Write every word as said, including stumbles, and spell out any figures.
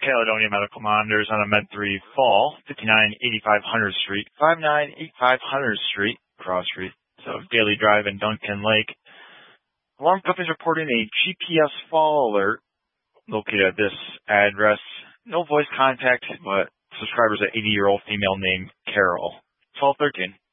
Caledonia Medical Monitors on a Med three Fall, fifty-nine eighty-five Hunter Street, five nine eight five Hunter Street, Cross Street, so Daily Drive in Duncan Lake. Alarm company is reporting a G P S fall alert located at this address. No voice contact, but subscriber's an eighty-year-old female named Carol. twelve thirteen.